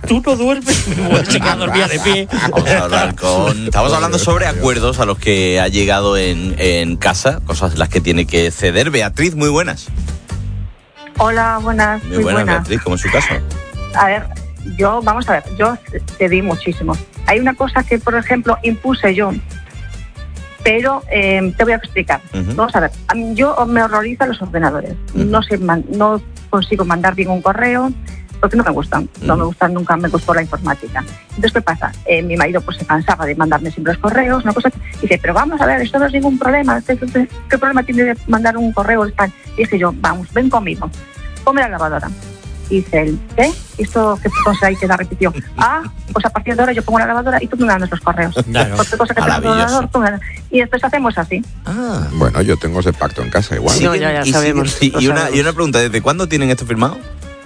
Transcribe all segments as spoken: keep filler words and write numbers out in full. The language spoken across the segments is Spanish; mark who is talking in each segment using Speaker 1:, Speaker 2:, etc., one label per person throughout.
Speaker 1: tú no duermes, se queda dormida de pie.
Speaker 2: Vamos a hablar con... Estamos hablando sobre acuerdos a los que ha llegado en, en casa, cosas en las que tiene que ceder. Beatriz, muy buenas.
Speaker 3: Hola, buenas.
Speaker 2: Muy, muy buenas, buenas, Beatriz, ¿cómo es su caso?
Speaker 3: A ver, yo, vamos a ver, yo cedí muchísimo. Hay una cosa que, por ejemplo, impuse yo, pero eh, te voy a explicar. Uh-huh. Vamos a ver, a mí, yo me horrorizan los ordenadores. Uh-huh. No sé, man, no consigo mandar bien un correo porque no me gustan. Uh-huh. No me gustan, nunca me gustó la informática. Entonces, ¿qué pasa? Eh, mi marido pues se cansaba de mandarme siempre los correos, una cosa. Y dice, pero vamos a ver, esto no es ningún problema. ¿Qué, qué, qué problema tiene de mandar un correo al spam? Y dije yo, vamos, ven conmigo. Ponme la lavadora. Y dice él, ¿qué? ¿Esto qué cosa hay que la repitió? Ah, pues a partir de ahora yo pongo la lavadora y tú me mandas los correos. Claro. Cualquier cosa que tengas en el ordenador, tú me... Y después hacemos así.
Speaker 4: Ah. Bueno, yo tengo ese pacto en casa igual.
Speaker 2: Sí, no, ya, ya y sabemos. Sí, y, una, y una pregunta, ¿desde cuándo tienen esto firmado?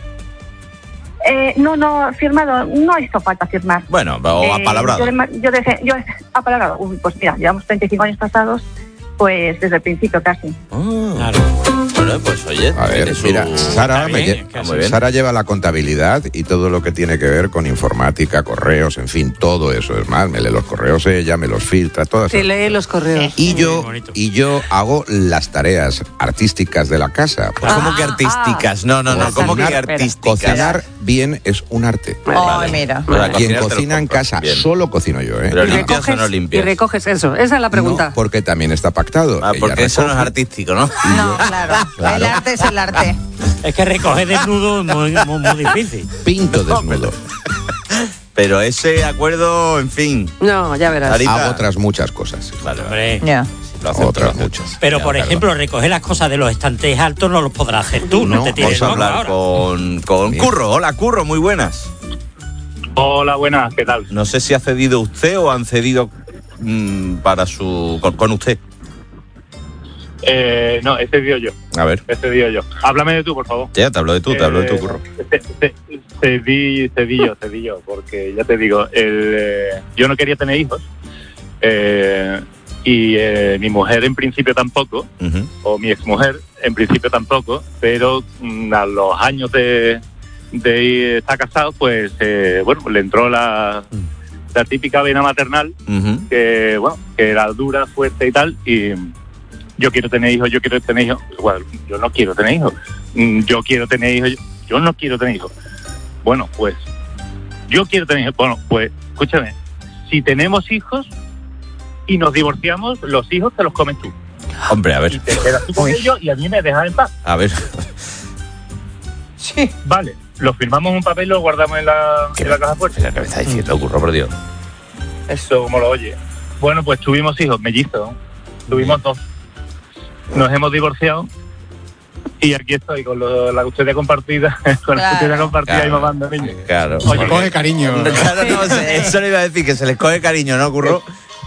Speaker 3: Eh, no, no, firmado, no hizo falta firmar.
Speaker 2: Bueno, o eh, apalabrado.
Speaker 3: Yo, yo dejé, yo apalabrado. Uy, pues mira, llevamos treinta y cinco años pasados, pues desde el principio casi.
Speaker 2: Oh. Claro. Bueno, pues oye,
Speaker 4: a ver,
Speaker 2: su...
Speaker 4: mira, Sara, me
Speaker 2: bien,
Speaker 4: lle- Sara lleva la contabilidad y todo lo que tiene que ver con informática, correos, en fin, todo eso. Es más, me lee los correos ella, me los filtra, todas.
Speaker 5: Sí, lee los correos.
Speaker 4: Y yo, y yo hago las tareas artísticas de la casa.
Speaker 2: Pues, ¿cómo ah, que artísticas? Ah, no, no, no, ¿cómo que artísticas?
Speaker 4: Cocinar bien es un arte.
Speaker 5: Ay, vale. Mira.
Speaker 4: Vale. Quien cocina en casa, bien. Solo cocino yo, ¿eh?
Speaker 2: Pero limpias o no limpias.
Speaker 5: Y recoges eso, esa es la pregunta.
Speaker 4: No, porque también está pactado.
Speaker 2: Ah, porque eso no es artístico, ¿no?
Speaker 5: No, claro. claro. El arte es el arte.
Speaker 1: Es que recoger desnudo es muy, muy, muy difícil.
Speaker 4: Pinto desnudo.
Speaker 2: Pero ese acuerdo, en fin.
Speaker 5: No, ya verás.
Speaker 4: Sarita. Hago otras muchas cosas.
Speaker 2: Vale,
Speaker 1: vale.
Speaker 5: Ya.
Speaker 4: Otras muchas.
Speaker 1: Pero,
Speaker 2: ya,
Speaker 1: por
Speaker 2: perdón.
Speaker 1: ejemplo, recoger las cosas de los estantes altos no los podrás hacer tú. No, no te tires.
Speaker 2: Vamos a hablar con, con Curro. Hola, Curro, muy buenas.
Speaker 6: Hola, buenas, ¿qué tal?
Speaker 2: No sé si ha cedido usted o han cedido mmm, para su con, con usted.
Speaker 6: Eh, no, he cedido yo.
Speaker 2: A ver.
Speaker 6: He cedido yo. Háblame de tú, por favor.
Speaker 2: Ya, te hablo de tú, te eh, hablo de tú, Curro.
Speaker 6: Cedí, cedí yo, cedí yo, porque ya te digo, el, eh, yo no quería tener hijos. Eh, y eh, mi mujer en principio tampoco, uh-huh. o mi exmujer en principio tampoco, pero mm, a los años de, de ir, estar casado, pues, eh, bueno, le entró la... la típica vena maternal, uh-huh. que, bueno, que era dura, fuerte y tal, y... yo quiero tener hijos, yo quiero tener hijos. Bueno, yo no quiero tener hijos. Yo quiero tener hijos, yo no quiero tener hijos. Bueno, pues, yo quiero tener hijos. Bueno, pues, escúchame, si tenemos hijos y nos divorciamos, los hijos te los comes tú.
Speaker 2: Hombre, a ver.
Speaker 6: Y te quedas tú con ellos y a mí me dejas en paz.
Speaker 2: A ver.
Speaker 6: Sí. Vale, lo firmamos en un papel y lo guardamos en la, en la caja fuerte.
Speaker 2: ¿Qué me está diciendo, Curro, por Dios?
Speaker 6: Eso, como lo oye. Bueno, pues tuvimos hijos, mellizos. Tuvimos dos. Nos hemos divorciado y aquí estoy con lo, la custodia compartida, con claro, la custodia compartida claro, y mamando niños.
Speaker 2: Claro.
Speaker 7: Se les coge cariño.
Speaker 2: Claro, no, eso le iba a decir, que se les coge cariño, ¿no, Curro?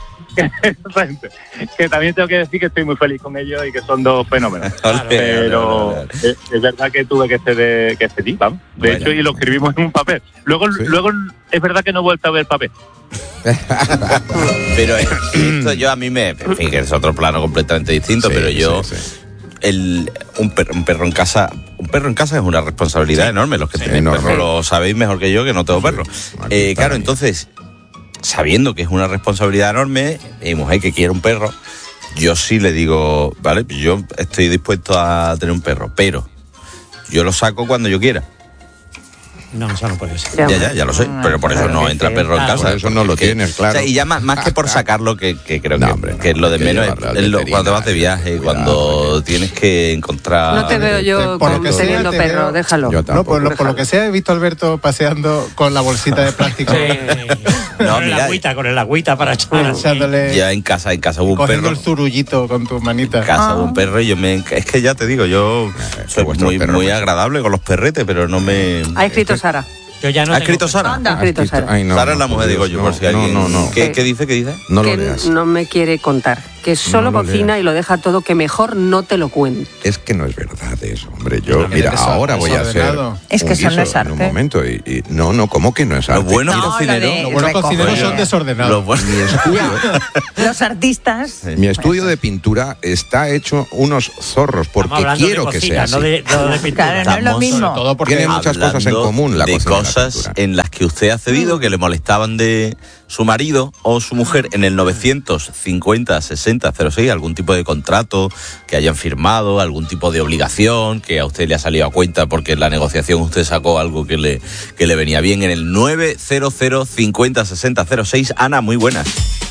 Speaker 6: Que también tengo que decir que estoy muy feliz con ellos y que son dos fenómenos. Claro, pero no, no, no, no. Es, es verdad que tuve que ceder, que cedí, vamos. De bueno, hecho, y lo escribimos en un papel. Luego, ¿sí? luego es verdad que no he vuelto a ver papel.
Speaker 2: Pero esto yo a mí me... En fin, que es otro plano completamente distinto, sí, pero yo... Sí, sí. El, un, perro, un perro en casa un perro en casa es una responsabilidad sí. enorme. Los que sí, tenéis perro lo sabéis mejor que yo, que no tengo sí, perro. Eh, claro, entonces, sabiendo que es una responsabilidad enorme, mi mujer que quiere un perro, yo sí le digo, vale, yo estoy dispuesto a tener un perro, pero yo lo saco cuando yo quiera.
Speaker 1: No, eso no puede ser.
Speaker 2: Ya, ya, ya lo sé, no, pero por eso no entra perro claro, en casa.
Speaker 4: Por eso no lo tienes, claro.
Speaker 2: O sea, y ya más, más que por sacarlo, que, que creo no, que, hombre, no, que es lo de menos, es, es lo, cuando vas de viaje, cuidado, cuando ya. tienes que encontrar...
Speaker 5: No te veo yo
Speaker 7: por
Speaker 5: con, teniendo te perro, veo, déjalo.
Speaker 7: Yo no, por lo, por lo que sea, he visto a Alberto paseando con la bolsita de plástico.
Speaker 1: Sí. No, con el agüita, con el agüita para echar.
Speaker 7: Echándole,
Speaker 2: ya en casa, en casa hubo un perro.
Speaker 7: el zurullito con tus manitas.
Speaker 2: En casa ah. hubo un perro y yo me... Es que ya te digo, yo soy muy, muy agradable con los perretes, pero no me...
Speaker 5: Ha escrito Sara.
Speaker 1: Yo ya no
Speaker 2: ¿Ha escrito Sara?
Speaker 5: Ha escrito, escrito Sara.
Speaker 2: Ay, no, Sara es la mujer, digo yo,
Speaker 4: no,
Speaker 2: por si alguien...
Speaker 4: No, no, no.
Speaker 2: ¿Qué, ¿Qué dice? ¿Qué dice?
Speaker 4: No
Speaker 5: que
Speaker 4: lo leas.
Speaker 5: No me quiere contar. que solo
Speaker 4: No lo
Speaker 5: cocina
Speaker 4: leas.
Speaker 5: y lo deja todo, que mejor no te lo cuente.
Speaker 4: Es que no es verdad eso, hombre. Yo,
Speaker 7: Pero
Speaker 4: mira,
Speaker 7: que eso-
Speaker 4: ahora voy a hacer
Speaker 7: desordenado.
Speaker 8: Es que
Speaker 4: un
Speaker 8: eso no
Speaker 4: guiso
Speaker 8: es
Speaker 4: en un
Speaker 8: arte.
Speaker 4: momento y, y- no, no, ¿cómo que no es arte?
Speaker 2: Los buenos
Speaker 8: No, lo
Speaker 2: cocineros.
Speaker 8: de-
Speaker 7: Los buenos
Speaker 8: recoger.
Speaker 7: cocineros son desordenados.
Speaker 2: Los buenos-
Speaker 4: Mi estudio,
Speaker 8: Los artistas.
Speaker 4: mi estudio de pintura está hecho unos zorros porque
Speaker 1: Estamos hablando
Speaker 4: quiero
Speaker 1: de
Speaker 4: que
Speaker 1: cocina,
Speaker 4: sea
Speaker 1: no
Speaker 4: así.
Speaker 1: de, no de pintura.
Speaker 8: Claro, no es lo
Speaker 2: Estamos-
Speaker 8: mismo.
Speaker 7: Sobre todo porque
Speaker 4: Tiene muchas cosas en
Speaker 2: Hablando
Speaker 4: común la
Speaker 2: de
Speaker 4: cocina y la
Speaker 2: cosas
Speaker 4: pintura.
Speaker 2: en las que usted ha cedido, que le molestaban de su marido o su mujer en el novecientos cincuenta sesenta cero seis, algún tipo de contrato que hayan firmado, algún tipo de obligación que a usted le ha salido a cuenta porque en la negociación usted sacó algo que le, que le venía bien, en el nueve cero cero cincuenta sesenta cero seis. Ana, muy buenas.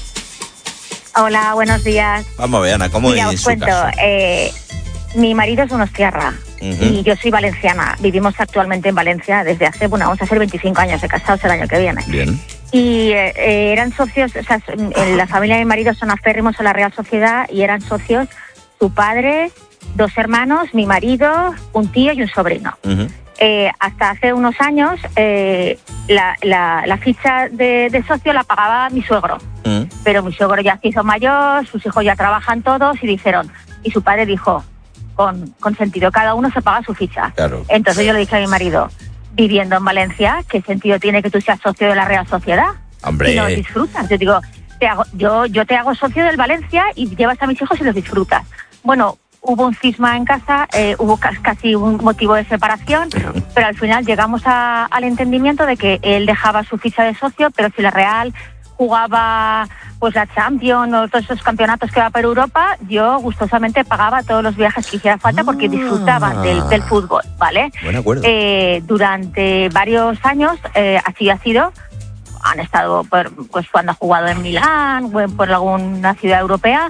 Speaker 3: Hola, buenos días.
Speaker 2: Vamos a ver, Ana, ¿cómo
Speaker 3: Mira,
Speaker 2: es
Speaker 3: os
Speaker 2: su
Speaker 3: cuento.
Speaker 2: caso?
Speaker 3: eh, mi marido es donostiarra
Speaker 2: Ujú.
Speaker 3: y yo soy valenciana. Vivimos actualmente en Valencia desde hace, bueno, vamos a hacer veinticinco años de casados el año que viene.
Speaker 2: Bien.
Speaker 3: Y eh, eh, eran socios, o sea, en la familia de mi marido son aférrimos a la Real Sociedad y eran socios su padre, dos hermanos, mi marido, un tío y un sobrino.
Speaker 2: Ujú.
Speaker 3: Eh, hasta hace unos años eh, la, la, la ficha de, de socio la pagaba mi suegro,
Speaker 2: Ujú.
Speaker 3: pero mi suegro ya se hizo mayor, sus hijos ya trabajan todos y dijeron, y su padre dijo, con, con sentido, cada uno se paga su ficha.
Speaker 2: Claro.
Speaker 3: Entonces yo le dije a mi marido, viviendo en Valencia, ¿qué sentido tiene que tú seas socio de la Real Sociedad?
Speaker 2: Hombre.
Speaker 3: Y no disfrutas. Yo digo, te hago, yo, yo te hago socio del Valencia y llevas a mis hijos y los disfrutas. Bueno, hubo un cisma en casa, eh, hubo ca- casi un motivo de separación, pero al final llegamos a- al entendimiento de que él dejaba su ficha de socio, pero si la Real jugaba pues la Champions o todos esos campeonatos que va por Europa, yo gustosamente pagaba todos los viajes que hiciera falta porque disfrutaba del, del fútbol, ¿vale?
Speaker 2: Buen acuerdo.
Speaker 3: Eh, durante varios años eh, así ha sido. Han estado por, pues cuando ha jugado en Milán o en, por alguna ciudad europea,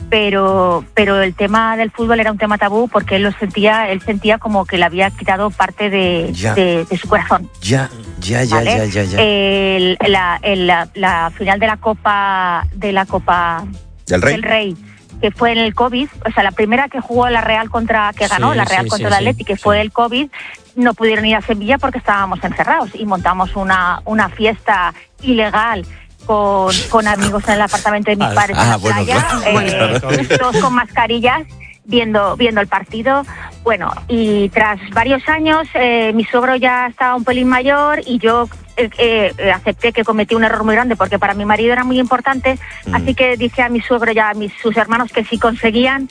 Speaker 3: pero pero el tema del fútbol era un tema tabú porque él lo sentía, él sentía como que le había quitado parte de,
Speaker 2: Ya.
Speaker 3: de, de su corazón.
Speaker 2: Ya, ya, ya,
Speaker 3: ¿Vale?
Speaker 2: ya, ya, ya.
Speaker 3: El- la, el- la, la final de la Copa de la Copa
Speaker 2: ¿Del Rey?
Speaker 3: del Rey, que fue en el COVID, o sea, la primera que jugó la Real contra, que ganó
Speaker 1: Sí,
Speaker 3: la Real
Speaker 1: sí,
Speaker 3: contra
Speaker 1: sí,
Speaker 3: el
Speaker 1: sí,
Speaker 3: Atleti, que
Speaker 1: sí.
Speaker 3: fue el COVID, no pudieron ir a Sevilla porque estábamos encerrados y montamos una, una fiesta ilegal con, con amigos en el apartamento de mis
Speaker 1: Ah,
Speaker 3: padres
Speaker 2: ah,
Speaker 3: en la
Speaker 2: bueno,
Speaker 3: playa,
Speaker 2: claro.
Speaker 3: eh, todos con mascarillas, viendo viendo el partido. Bueno, y tras varios años, eh, mi suegro ya estaba un pelín mayor y yo eh, eh, acepté que cometí un error muy grande porque para mi marido era muy importante,
Speaker 2: Mm.
Speaker 3: así que dije a mi suegro y a mis, sus hermanos que si conseguían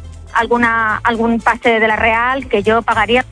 Speaker 3: alguna algún pase de la Real, que yo pagaría.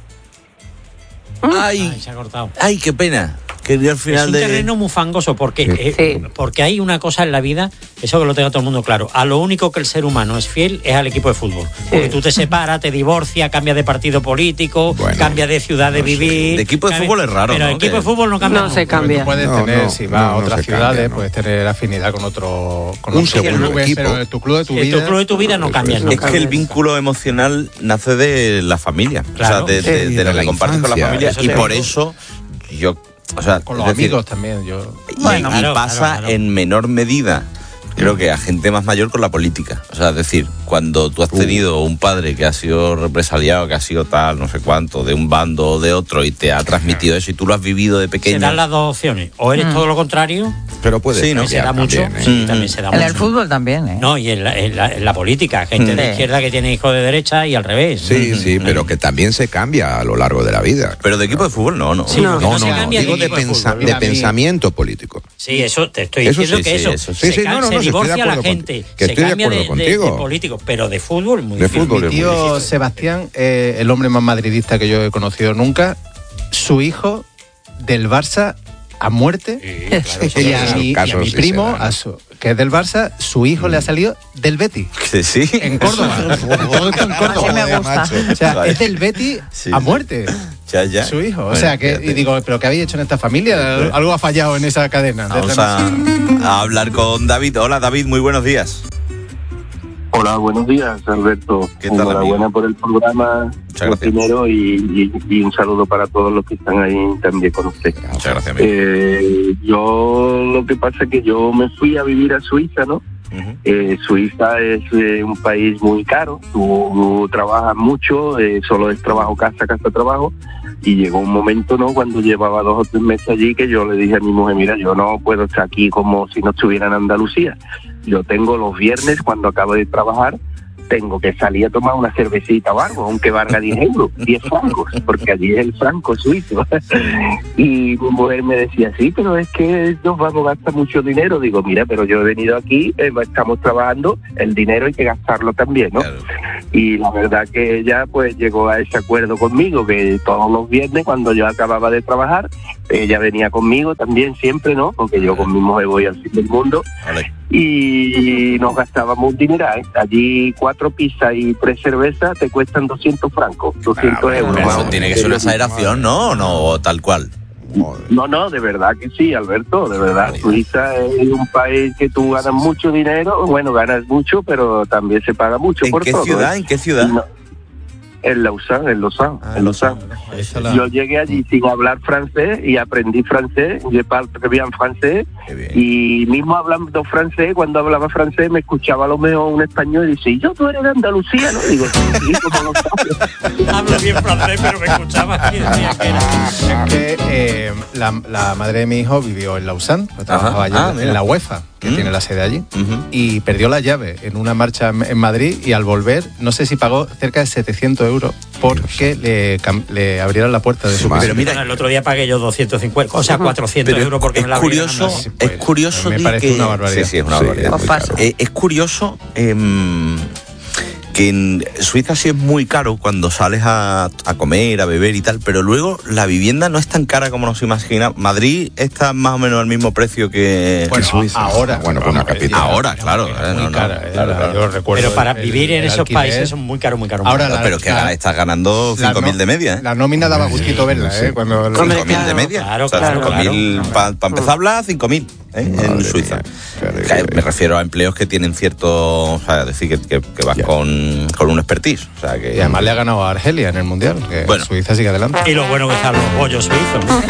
Speaker 2: Ay,
Speaker 1: Ay, se ha cortado.
Speaker 2: ay, qué pena. Que dio al
Speaker 1: Es
Speaker 2: final
Speaker 1: un
Speaker 2: de...
Speaker 1: terreno muy fangoso porque, eh,
Speaker 5: Sí.
Speaker 1: porque hay una cosa en la vida, eso que lo tenga todo el mundo claro, a lo único que el ser humano es fiel es al equipo de fútbol. Porque tú te separas, te divorcias, cambias de partido político,
Speaker 4: Bueno,
Speaker 1: cambias de ciudad de
Speaker 4: no sé.
Speaker 1: vivir.
Speaker 2: De equipo de
Speaker 1: cambia-
Speaker 2: fútbol es raro,
Speaker 1: Pero
Speaker 2: ¿no?
Speaker 1: el equipo
Speaker 2: Que-
Speaker 1: de fútbol no cambia.
Speaker 5: No
Speaker 1: nunca.
Speaker 5: se cambia.
Speaker 7: Tú puedes
Speaker 4: No,
Speaker 7: tener,
Speaker 4: no,
Speaker 7: si vas
Speaker 4: no,
Speaker 7: a
Speaker 4: no
Speaker 7: otras
Speaker 4: se cambia,
Speaker 7: ciudades,
Speaker 4: ¿no?
Speaker 7: puedes tener afinidad con otro, con
Speaker 4: Un
Speaker 7: otro
Speaker 4: segundo
Speaker 7: club,
Speaker 4: equipo.
Speaker 7: pero tu club de tu
Speaker 1: En
Speaker 7: vida.
Speaker 1: tu club de tu vida no
Speaker 4: Eso
Speaker 1: cambias
Speaker 4: es.
Speaker 1: nunca.
Speaker 2: Es que el vínculo emocional nace de la familia,
Speaker 1: Claro.
Speaker 2: o sea, de, de-
Speaker 4: Sí,
Speaker 2: de lo
Speaker 4: de la
Speaker 2: que compartes con la
Speaker 4: infancia.
Speaker 2: familia,
Speaker 1: Eso
Speaker 2: y
Speaker 1: te
Speaker 2: por
Speaker 1: digo.
Speaker 2: eso yo, o sea,
Speaker 7: Con los
Speaker 2: es decir,
Speaker 7: amigos también. Yo.
Speaker 2: y,
Speaker 8: Bueno.
Speaker 2: y
Speaker 1: Claro,
Speaker 2: pasa
Speaker 1: claro, claro.
Speaker 2: en menor medida, creo que a gente más mayor con la política. O sea, es decir, cuando tú has
Speaker 4: Uh.
Speaker 2: tenido un padre que ha sido represaliado, que ha sido tal, no sé cuánto, de un bando o de otro, y te ha transmitido eso, y tú lo has vivido de
Speaker 1: Se
Speaker 2: pequeño.
Speaker 1: dan las dos opciones. O eres
Speaker 8: Mm.
Speaker 1: todo lo contrario,
Speaker 4: Pero puede
Speaker 2: Sí, ¿no?
Speaker 1: que se da
Speaker 4: cambiar
Speaker 1: mucho.
Speaker 4: también, ¿eh?
Speaker 1: Sí,
Speaker 2: Mm.
Speaker 1: también se da
Speaker 8: En
Speaker 1: mucho.
Speaker 8: el fútbol también, ¿eh?
Speaker 1: No, y en la, en la- en la política, gente de
Speaker 8: Sí.
Speaker 1: izquierda que tiene hijos de derecha y al revés.
Speaker 4: Sí, sí, pero que también se cambia a lo largo de la vida.
Speaker 2: Pero de equipo de fútbol no, no.
Speaker 1: Sí,
Speaker 5: No.
Speaker 1: porque
Speaker 4: No,
Speaker 1: no,
Speaker 4: no,
Speaker 1: se
Speaker 4: no,
Speaker 1: cambia
Speaker 4: digo de,
Speaker 1: equipo de
Speaker 4: pensa-
Speaker 1: fútbol.
Speaker 4: de
Speaker 7: Mira, a mí-
Speaker 4: pensamiento político.
Speaker 1: Sí, eso te estoy
Speaker 2: Eso
Speaker 1: diciendo
Speaker 2: sí,
Speaker 1: que
Speaker 2: sí,
Speaker 1: eso,
Speaker 2: eso sí.
Speaker 1: se,
Speaker 4: Sí, sí,
Speaker 1: ca-
Speaker 4: no, no,
Speaker 1: se
Speaker 4: no, estoy de
Speaker 1: divorcia la
Speaker 4: acuerdo con-
Speaker 1: gente,
Speaker 4: que
Speaker 1: se
Speaker 4: estoy de
Speaker 1: cambia de,
Speaker 4: acuerdo
Speaker 1: de-
Speaker 4: contigo.
Speaker 1: de político, pero de fútbol muy
Speaker 4: De
Speaker 1: difícil.
Speaker 4: fútbol
Speaker 7: Mi
Speaker 4: es muy
Speaker 7: tío
Speaker 4: difícil.
Speaker 7: Sebastián, eh, el hombre más madridista que yo he conocido nunca, su hijo del Barça a muerte.
Speaker 1: Sí, claro, eso
Speaker 7: Y
Speaker 1: sí.
Speaker 7: a,
Speaker 4: esos
Speaker 7: mi, y a
Speaker 4: casos
Speaker 7: mi
Speaker 4: sí se
Speaker 7: primo,
Speaker 4: dan, ¿no?
Speaker 7: a su- que es del Barça, su hijo le ha salido del Betis,
Speaker 2: Que sí.
Speaker 7: en Córdoba. Todo esto en Córdoba.
Speaker 8: Así me
Speaker 4: Joder,
Speaker 8: gusta.
Speaker 4: macho.
Speaker 7: O sea,
Speaker 2: Vale.
Speaker 7: es del Betis
Speaker 2: Sí,
Speaker 7: a
Speaker 2: sí.
Speaker 7: muerte.
Speaker 2: Ya, ya.
Speaker 7: Su hijo. O
Speaker 2: Bueno,
Speaker 7: sea, que
Speaker 2: fíjate.
Speaker 7: y digo, ¿pero qué habéis hecho en esta familia? Algo ha fallado en esa cadena. de
Speaker 2: Vamos a, a hablar con David. Hola, David, muy buenos días.
Speaker 9: Hola, buenos días, Alberto.
Speaker 2: ¿Qué tal,
Speaker 9: Enhorabuena
Speaker 2: amigo?
Speaker 9: por el programa,
Speaker 2: Muchas
Speaker 9: lo
Speaker 2: gracias.
Speaker 9: primero, y, y- y un saludo para todos los que están ahí también con usted.
Speaker 2: Muchas gracias, amigo.
Speaker 9: Eh, yo lo que pasa es que yo me fui a vivir a Suiza, ¿no?
Speaker 2: Ujú.
Speaker 9: Eh, Suiza es eh, un país muy caro, tú, tú trabajas mucho, eh, solo es trabajo, casa, casa, trabajo, Y llegó un momento, ¿no?, cuando llevaba dos o tres meses allí, que yo le dije a mi mujer, mira, yo no puedo estar aquí como si no estuviera en Andalucía. Yo tengo los viernes, cuando acabo de trabajar, tengo que salir a tomar una cervecita o algo, aunque valga diez euros, diez francos, porque allí es el franco suizo. Y mi mujer me decía, sí, pero es que nos vamos a gastar mucho dinero. Digo, mira, pero yo he venido aquí, eh, estamos trabajando, el dinero hay que gastarlo también, ¿no? Claro. Y la verdad que ella pues llegó a ese acuerdo conmigo, que todos los viernes, cuando yo acababa de trabajar, ella venía conmigo también siempre, ¿no? Porque yo con mi mujer voy al fin del mundo. Vale. Y nos gastábamos un dinero, ¿eh? Allí cuatro pizzas y tres cervezas te cuestan doscientos francos, doscientos ah, euros.
Speaker 2: Eso tiene que ser una exageración, ¿no? No, tal cual.
Speaker 9: No, no, de verdad que sí, Alberto, de verdad. Suiza es un país que tú ganas mucho dinero, bueno, ganas mucho, pero también se paga mucho por todo.
Speaker 2: ¿En qué ciudad? ¿En qué ciudad?
Speaker 9: No, en Lausanne, en Lausanne, ah, en Lausanne. La... Yo llegué allí sin hablar francés y aprendí francés, je parle très bien francés, y mismo hablando francés, cuando hablaba francés me escuchaba a lo mejor un español y dice, ¿y yo tú eres de Andalucía, no? Digo, sí, como lo sabes.
Speaker 1: Hablo bien francés, pero me escuchaba aquí, decía que era.
Speaker 7: Es que eh, la, la madre de mi hijo vivió en Lausanne, trabajaba allí ah, en la UEFA, que ¿Mm? tiene la sede allí, uh-huh. y perdió la llave en una marcha en Madrid y al volver, no sé si pagó cerca de setecientos euros porque le, le abrieron la puerta de su
Speaker 1: piso. Pero mira, el otro día pagué yo doscientos cincuenta, o sea, cuatrocientos euros porque
Speaker 2: es
Speaker 1: me la
Speaker 2: curioso,
Speaker 1: abrieron.
Speaker 2: Sí, pues, es curioso
Speaker 7: me parece
Speaker 2: que...
Speaker 7: una barbaridad.
Speaker 2: Sí, sí, es una
Speaker 7: sí,
Speaker 2: barbaridad.
Speaker 7: Es,
Speaker 2: eh, es curioso eh, que en Suiza sí es muy caro cuando sales a, a comer, a beber y tal, pero luego la vivienda no es tan cara como nos imaginamos. Madrid está más o menos al mismo precio que,
Speaker 7: bueno,
Speaker 2: que Suiza.
Speaker 7: Ahora,
Speaker 2: bueno, con una capital. Ahora, claro.
Speaker 7: Es muy
Speaker 2: no,
Speaker 7: cara,
Speaker 2: no,
Speaker 7: eh,
Speaker 2: claro, claro.
Speaker 7: Yo recuerdo
Speaker 1: pero para
Speaker 7: el,
Speaker 1: vivir en
Speaker 7: el
Speaker 1: esos
Speaker 7: alquiler,
Speaker 1: países son muy caros, muy caros.
Speaker 7: Ahora,
Speaker 2: no,
Speaker 7: la,
Speaker 2: pero que la, estás ganando cinco mil no, de media. ¿eh?
Speaker 7: La nómina daba gustito verla, ¿eh? Cuando
Speaker 2: cinco mil claro, de media.
Speaker 1: Claro,
Speaker 2: o sea,
Speaker 1: claro,
Speaker 2: cinco mil,
Speaker 1: claro.
Speaker 2: para pa empezar a hablar, cinco mil. ¿Eh? En Suiza. Mía, me refiero a empleos que tienen cierto, o sea, decir que, que, que vas con, con un expertise, o sea que...
Speaker 7: Y además le ha ganado a Argelia en el mundial, que bueno. Suiza sigue adelante.
Speaker 1: Y lo bueno que están los bollos suizos, ¿no?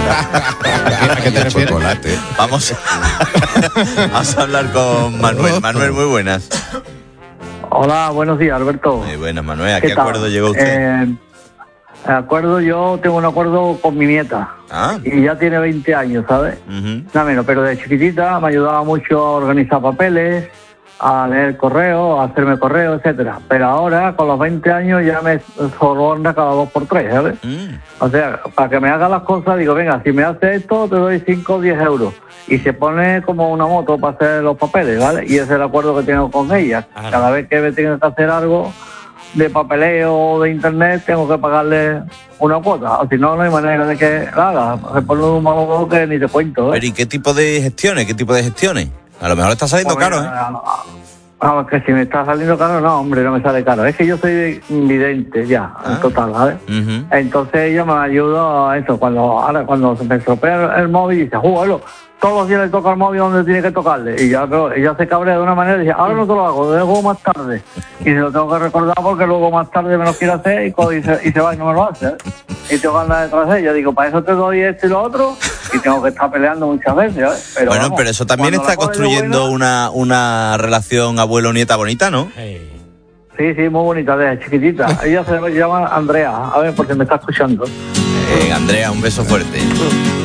Speaker 7: ¿A qué te refieres?
Speaker 2: Chocolate. Vamos a, vamos a hablar con Manuel. Manuel, muy buenas.
Speaker 10: Hola, buenos días, Alberto.
Speaker 2: Muy buenas, Manuel. ¿A qué, qué acuerdo llegó usted?
Speaker 10: Eh, acuerdo, yo tengo un acuerdo con mi nieta.
Speaker 2: Ah.
Speaker 10: Y ya tiene veinte años, ¿sabes? Uh-huh. Nada menos, pero de chiquitita me ayudaba mucho a organizar papeles, a leer correo, a hacerme correo, etcétera. Pero ahora, con los veinte años, ya me soborna cada dos por tres, ¿sabes? Mm. O sea, para que me haga las cosas, digo, venga, si me hace esto, te doy cinco o diez euros. Y se pone como una moto para hacer los papeles, ¿vale? Y ese es el acuerdo que tengo con ella. Ah, cada vez que me tengo que hacer algo de papeleo o de internet, tengo que pagarle una cuota. O si no, no hay manera de que la haga. Se pone un malo que ni te cuento, ¿eh?
Speaker 2: Pero ¿y qué tipo de gestiones? ¿Qué tipo de gestiones? A lo mejor está saliendo pues caro, mira,
Speaker 10: ¿eh? Vamos, que si me está saliendo caro, no, hombre, no me sale caro. Es que yo soy vidente ya, ah. en total, ¿vale? Uh-huh. Entonces ella me ayuda a eso. Cuando ahora cuando se me estropea el, el móvil, dice, júgalo. Todos los días le toca el móvil donde tiene que tocarle. Y ya pero ella se cabrea de una manera y dice, ahora no te lo hago, luego más tarde. Y se lo tengo que recordar porque luego más tarde me lo quiere hacer y, y, se, y se va y no me lo hace. ¿eh? Y tengo que andar detrás de ella. Digo, para eso te doy esto y lo otro. Y tengo que estar peleando muchas veces. ¿eh? Pero
Speaker 2: bueno,
Speaker 10: vamos,
Speaker 2: pero eso también está construyendo buena, una, una relación abuelo-nieta bonita, ¿no?
Speaker 10: Hey. Sí, sí, muy bonita, desde chiquitita. Ella se llama Andrea. A ver, porque me está escuchando.
Speaker 2: Eh, Andrea, un beso fuerte.